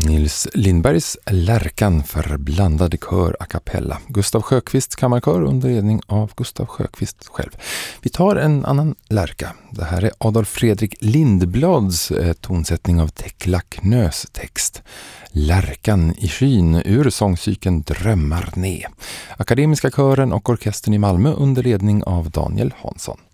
Nils Lindbergs Lärkan för blandade kör a cappella. Gustav Sjöqvists kammarkör under ledning av Gustav Sjöqvist själv. Vi tar en annan lärka. Det här är Adolf Fredrik Lindblads tonsättning av Tekla Knös text. Lärkan i skyn ur sångcykeln Drömmar ne. Akademiska kören och orkestern i Malmö under ledning av Daniel Hansson.